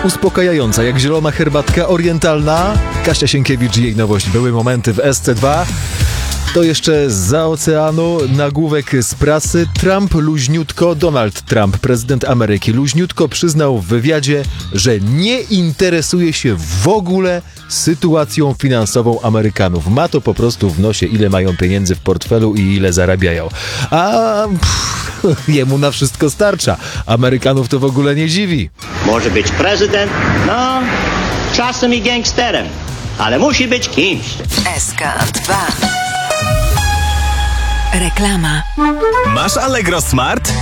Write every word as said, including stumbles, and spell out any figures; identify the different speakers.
Speaker 1: uspokajająca, jak zielona herbatka orientalna. Kasia Sienkiewicz i jej nowość Były momenty w S C dwa. To jeszcze zza oceanu nagłówek z prasy. Trump luźniutko, Donald Trump, prezydent Ameryki, luźniutko przyznał w wywiadzie, że nie interesuje się w ogóle sytuacją finansową Amerykanów. Ma to po prostu w nosie, ile mają pieniędzy w portfelu i ile zarabiają. A pff, jemu na wszystko starcza. Amerykanów to w ogóle nie dziwi.
Speaker 2: Może być prezydent, no, czasem i gangsterem, ale musi być kimś.
Speaker 3: S K dwa. Reklama.
Speaker 4: Masz Allegro Smart?